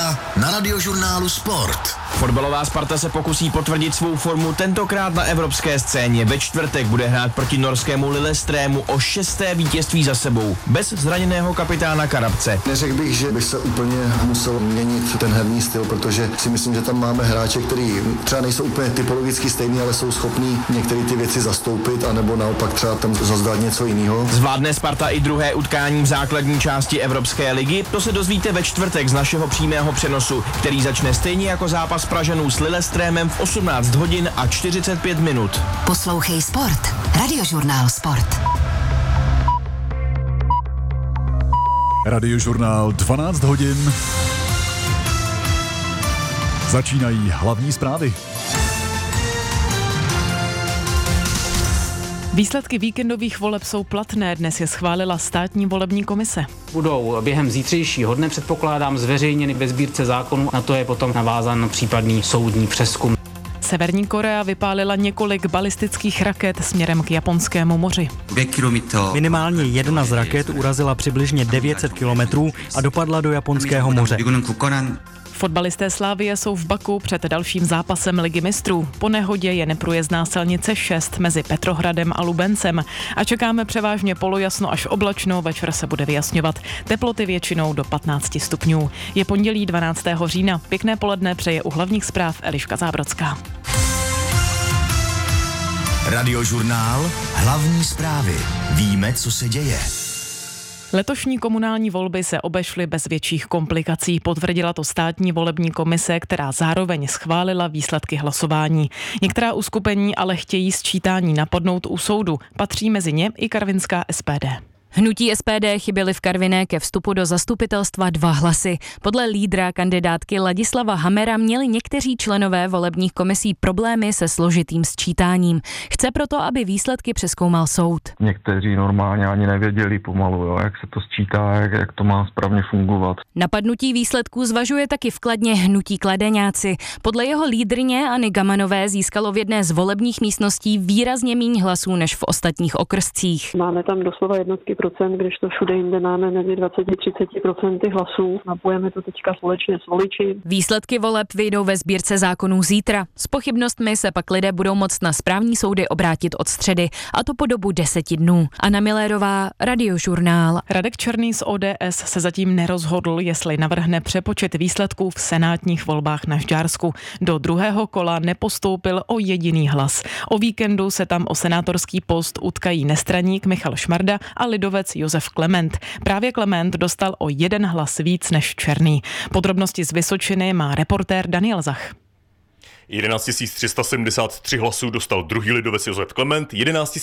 Trojka na Radiožurnálu Sport. Fotbalová Sparta se pokusí potvrdit svou formu tentokrát na evropské scéně. Ve čtvrtek bude hrát proti norskému Lillestrému o 6. vítězství za sebou, bez zraněného kapitána Karabce. Neřekl bych, že by se úplně musel měnit ten herní styl, protože si myslím, že tam máme hráče, kteří třeba nejsou úplně typologicky stejný, ale jsou schopní některé ty věci zastoupit, anebo naopak třeba tam zazdát něco jiného. Zvládne Sparta i druhé utkání v základní části Evropské ligy? To se dozvíte ve čtvrtek z našeho přímého přenosu, který začne stejně jako zápas Pražanů s Lillestrémem v 18 hodin a 45 minut. Poslouchej Sport. Radiožurnál Sport. Radiožurnál 12 hodin. Začínají hlavní zprávy. Výsledky víkendových voleb jsou platné, dnes je schválila státní volební komise. Budou během zítřejšího dne, předpokládám, zveřejněny ve sbírce zákonů, na to je potom navázán případný soudní přezkum. Severní Korea vypálila několik balistických raket směrem k Japonskému moři. Minimálně jedna z raket urazila přibližně 900 kilometrů a dopadla do Japonského moře. Fotbalisté Slavie jsou v Baku před dalším zápasem Ligy mistrů. Po nehodě je neprůjezdná silnice 6 mezi Petrohradem a Lubencem a čekáme převážně polojasno až oblačno, večer se bude vyjasňovat. Teploty většinou do 15 stupňů. Je pondělí 12. října. Pěkné poledne přeje u hlavních zpráv Eliška Zábrodská. Radiožurnál, hlavní zprávy. Víme, co se děje. Letošní komunální volby se obešly bez větších komplikací, potvrdila to státní volební komise, která zároveň schválila výsledky hlasování. Některá uskupení ale chtějí sčítání napadnout u soudu, patří mezi ně i karvinská SPD. Hnutí SPD chyběly v Karviné ke vstupu do zastupitelstva 2 hlasy. Podle lídra kandidátky Ladislava Hamera měli někteří členové volebních komisí problémy se složitým sčítáním. Chce proto, aby výsledky přezkoumal soud. Někteří normálně ani nevěděli pomalu, jak se to sčítá, jak to má správně fungovat. Napadnutí výsledků zvažuje taky v Kladně hnutí Kladeňáci. Podle jeho lídryně Anny Gamanové získalo v jedné z volebních místností výrazně míň hlasů než v ostatních okrscích. Máme tam doslova jednotky procent, když to všude jinde máme mezi 20-30% hlasů. Napojeme to teďka společně s voliči. Výsledky voleb vyjdou ve sbírce zákonů zítra. S pochybnostmi se pak lidé budou moct na správní soudy obrátit od středy, a to po dobu 10 dnů. Anna Milérová, Radiožurnál. Radek Černý z ODS se zatím nerozhodl, jestli navrhne přepočet výsledků v senátních volbách na Žďársku. Do druhého kola nepostoupil o jediný hlas. O víkendu se tam o senátorský post utkají nestraník Michal Šmarda a lidovec Josef Klement. Právě Klement dostal o 1 hlas víc než Černý. Podrobnosti z Vysočiny má reportér Daniel Zach. 11 373 hlasů dostal druhý lidovec Josef Klement, 11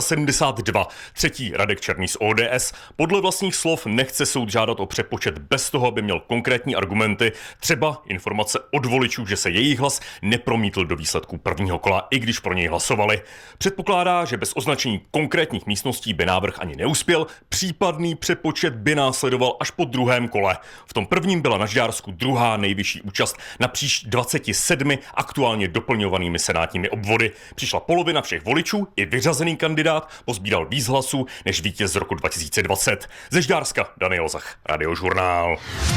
372 třetí Radek Černý z ODS. Podle vlastních slov nechce soud žádat o přepočet bez toho, aby měl konkrétní argumenty, třeba informace od voličů, že se jejich hlas nepromítl do výsledků prvního kola, i když pro něj hlasovali. Předpokládá, že bez označení konkrétních místností by návrh ani neuspěl, případný přepočet by následoval až po druhém kole. V tom prvním byla na Žďársku druhá nejvyšší účast napříč 27 aktuálně doplňovanými senátními obvody. Přišla polovina všech voličů, i vyřazený kandidát pozbíral víc hlasů než vítěz z roku 2020. Ze Žďárska Daniel Zach, Radiožurnál.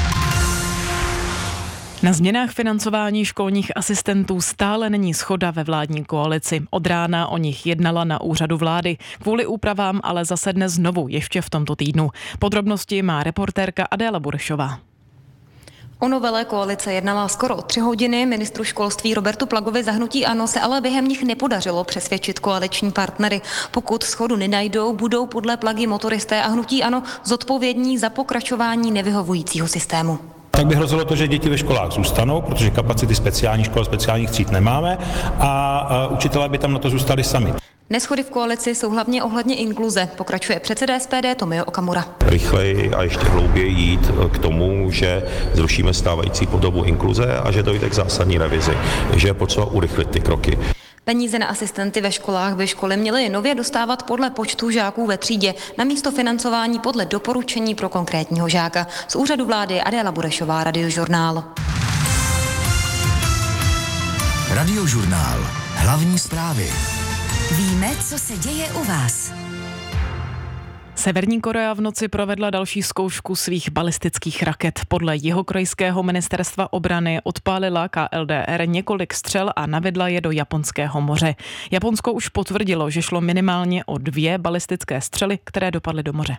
Na změnách financování školních asistentů stále není shoda ve vládní koalici. Od rána o nich jednala na úřadu vlády. Kvůli úpravám ale zasedne znovu ještě v tomto týdnu. Podrobnosti má reportérka Adéla Burešová. O novele koalice jednala skoro 3 hodiny. Ministru školství Robertu Plagovi za hnutí ANO se ale během nich nepodařilo přesvědčit koaliční partnery. Pokud shodu nenajdou, budou podle Plagy motoristé a hnutí ANO zodpovědní za pokračování nevyhovujícího systému. Tak by hrozilo to, že děti ve školách zůstanou, protože kapacity speciálních škol, speciálních tříd nemáme a učitelé by tam na to zůstali sami. Neshody v koalici jsou hlavně ohledně inkluze, pokračuje předseda SPD Tomio Okamura. Rychleji a ještě hlouběji jít k tomu, že zrušíme stávající podobu inkluze a že dojde k zásadní revizi, že je potřeba urychlit ty kroky. Peníze na asistenty ve školách by školy měly nově dostávat podle počtu žáků ve třídě, namísto financování podle doporučení pro konkrétního žáka. Z úřadu vlády Adéla Burešová, Radiožurnál. Radiožurnál. Hlavní zprávy. Víme, co se děje u vás. Severní Korea v noci provedla další zkoušku svých balistických raket. Podle jihokorejského ministerstva obrany odpálila KLDR několik střel a navedla je do Japonského moře. Japonsko už potvrdilo, že šlo minimálně o 2 balistické střely, které dopadly do moře.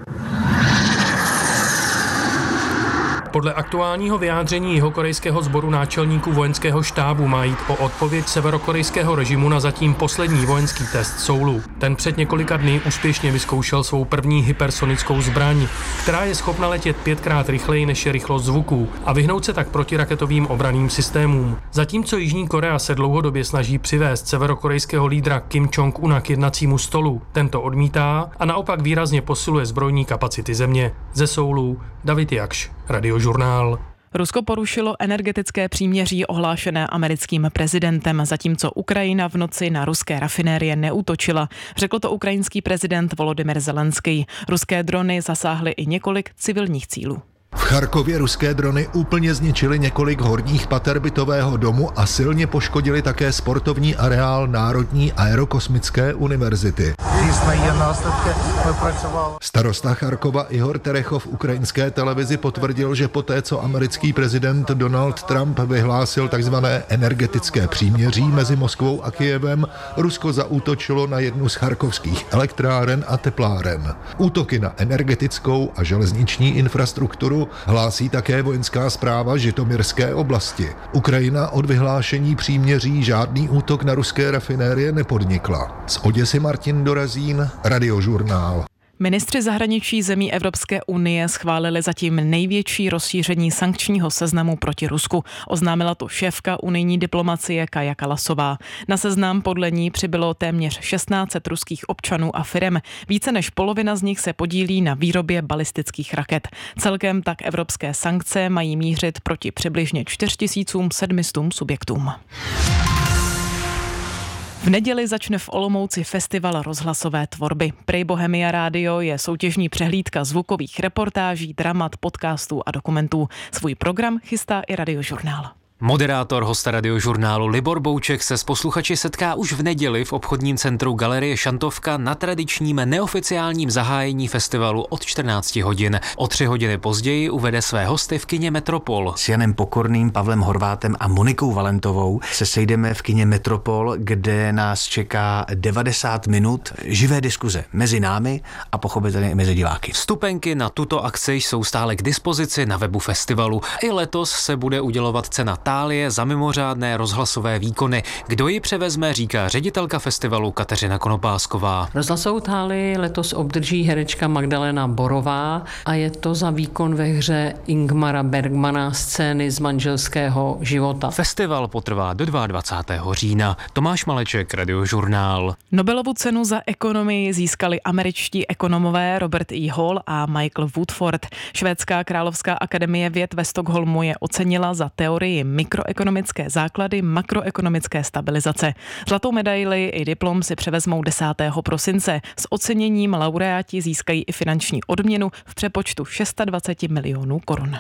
Podle aktuálního vyjádření jihokorejského sboru náčelníků vojenského štábu má jít o odpověď severokorejského režimu na zatím poslední vojenský test Soulu. Ten před několika dny úspěšně vyzkoušel svou první hypersonickou zbraň, která je schopna letět 5krát rychleji než je rychlost zvuků a vyhnout se tak protiraketovým obranným systémům. Zatímco Jižní Korea se dlouhodobě snaží přivést severokorejského lídra Kim Jong-una k jednacímu stolu, tento odmítá a naopak výrazně posiluje zbrojní kapacity země. Ze Soulu David Jakš, Radiožurnál. Rusko porušilo energetické příměří ohlášené americkým prezidentem, zatímco Ukrajina v noci na ruské rafinérie neútočila. Řekl to ukrajinský prezident Volodymyr Zelenský. Ruské drony zasáhly i několik civilních cílů. V Charkově ruské drony úplně zničily několik horních pater bytového domu a silně poškodili také sportovní areál Národní aerokosmické univerzity. Starosta Charkova Ihor Terechov ukrajinské televizi potvrdil, že poté, co americký prezident Donald Trump vyhlásil takzvané energetické příměří mezi Moskvou a Kyjevem, Rusko zaútočilo na jednu z charkovských elektráren a tepláren. Útoky na energetickou a železniční infrastrukturu hlásí také vojenská správa Žitomirské oblasti. Ukrajina od vyhlášení příměří žádný útok na ruské rafinérie nepodnikla. Z Oděsy Martin Dorazín, Radiožurnál. Ministři zahraničí zemí Evropské unie schválili zatím největší rozšíření sankčního seznamu proti Rusku. Oznámila to šéfka unijní diplomacie Kaja Kallasová. Na seznam podle ní přibylo téměř 1600 ruských občanů a firem. Více než polovina z nich se podílí na výrobě balistických raket. Celkem tak evropské sankce mají mířit proti přibližně 4700 subjektům. V neděli začne v Olomouci festival rozhlasové tvorby. Prej Bohemia Radio je soutěžní přehlídka zvukových reportáží, dramat, podcastů a dokumentů. Svůj program chystá i Radiožurnál. Moderátor hosta Radiožurnálu Libor Bouček se s posluchači setká už v neděli v obchodním centru Galerie Šantovka na tradičním neoficiálním zahájení festivalu od 14 hodin. O 3 hodiny později uvede své hosty v kině Metropol. S Janem Pokorným, Pavlem Horvátem a Monikou Valentovou se sejdeme v kině Metropol, kde nás čeká 90 minut živé diskuze mezi námi a pochopitelně i mezi diváky. Vstupenky na tuto akci jsou stále k dispozici na webu festivalu. I letos se bude udělovat cena Tálie za mimořádné rozhlasové výkony. Kdo ji převezme, říká ředitelka festivalu Kateřina Konopásková. Rozhlasovou Tálii letos obdrží herečka Magdalena Borová a je to za výkon ve hře Ingmara Bergmana Scény z manželského života. Festival potrvá do 22. října. Tomáš Maleček, Radiožurnál. Nobelovu cenu za ekonomii získali američtí ekonomové Robert E. Hall a Michael Woodford. Švédská královská akademie věd ve Stockholmu je ocenila za teorii mikroekonomické základy makroekonomické stabilizace. Zlatou medaili i diplom si převezmou 10. prosince. S oceněním laureáti získají i finanční odměnu v přepočtu 620 milionů korun.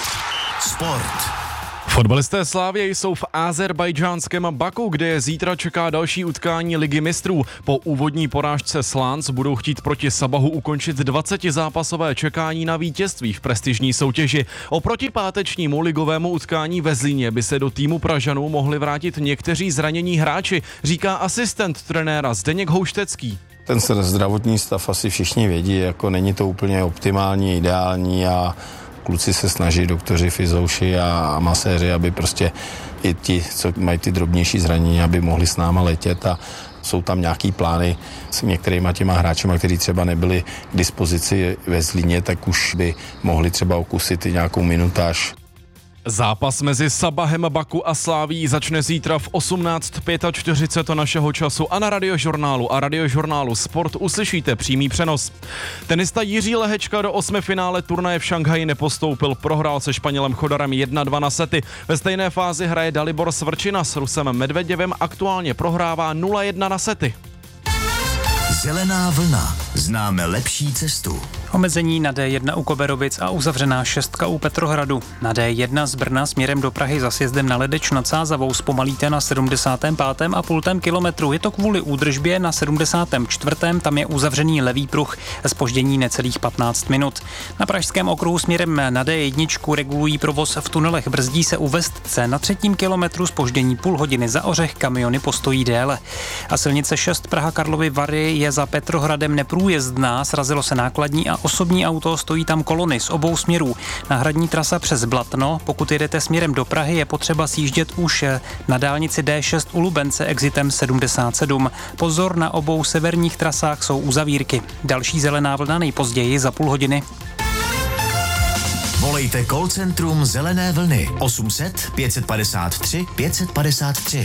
Sport. Fotbalisté Slavie jsou v azerbajdžánském Baku, kde je zítra čeká další utkání Ligy mistrů. Po úvodní porážce Slánc budou chtít proti Sabahu ukončit 20zápasové čekání na vítězství v prestižní soutěži. Oproti pátečnímu ligovému utkání ve Zlíně by se do týmu Pražanů mohli vrátit někteří zranění hráči, říká asistent trenéra Zdeněk Houštecký. Ten zdravotní stav asi všichni vědí, jako není to úplně optimální, ideální a kluci se snaží, doktoři, fyzouši a maséři, aby prostě i ti, co mají ty drobnější zranění, aby mohli s náma letět a jsou tam nějaký plány s některýma těma hráčima, kteří třeba nebyli k dispozici ve Zlíně, tak už by mohli třeba okusit i nějakou minutáž. Zápas mezi Sabahem Baku a Slavií začne zítra v 18:45 našeho času a na Radiožurnálu a Radiožurnálu Sport uslyšíte přímý přenos. Tenista Jiří Lehečka do 8. finále turnaje v Šanghaji nepostoupil, prohrál se Španělem Chodarem 1-2 na sety. Ve stejné fázi hraje Dalibor Svrčina s Rusem Medveděvem, aktuálně prohrává 0-1 na sety. Zelená vlna. Známe lepší cestu. Omezení na D1 u Koberovic a uzavřená 6 u Petrohradu. Na D1 z Brna směrem do Prahy za sjezdem na Ledeč nad Sázavou zpomalíte na 75,5 kilometru. Je to kvůli údržbě na 74. Tam je uzavřený levý pruh, zpoždění necelých 15 minut. Na pražském okruhu směrem na D1 regulují provoz v tunelech, brzdí se u Vestce. Na 3. kilometru zpoždění půl hodiny, za Ořech kamiony postojí déle. A silnice 6 Praha Karlovy Vary je za Petrohradem neprůjezdná, srazilo se nákladní a osobní auto, stojí tam kolony z obou směrů. Náhradní trasa přes Blatno, pokud jedete směrem do Prahy, je potřeba sjíždět už na dálnici D6 u Lubence exitem 77. Pozor, na obou severních trasách jsou uzavírky. Další zelená vlna nejpozději za půl hodiny. Volejte call centrum Zelené vlny 800 553 553.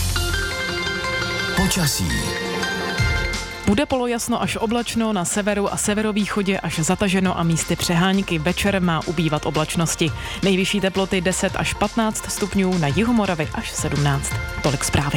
Počasí. Bude polojasno až oblačno, na severu a severovýchodě až zataženo a místy přehánky. Večer má ubývat oblačnosti. Nejvyšší teploty 10 až 15 stupňů, na jihu Moravy až 17. Tolik zprávy.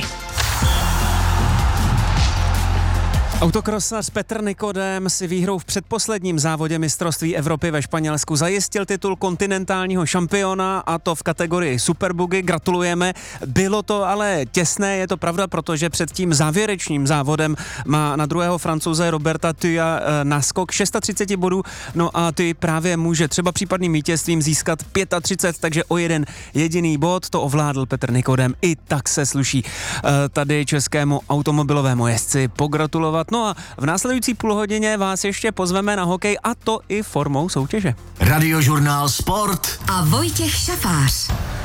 Autokrosař Petr Nikodém si výhrou v předposledním závodě mistrovství Evropy ve Španělsku zajistil titul kontinentálního šampiona, a to v kategorii Superbuggy. Gratulujeme. Bylo to ale těsné, je to pravda, protože před tím závěrečným závodem má na druhého Francouze Roberta Thuya náskok 630 bodů, no a Thuy právě může třeba případným vítězstvím získat 35, takže o jeden jediný bod to ovládl Petr Nikodém. I tak se sluší tady českému automobilovému jezdci pogratulovat. No a v následující půlhodině vás ještě pozveme na hokej, a to i formou soutěže. Radiožurnál Sport a Vojtěch Šafář.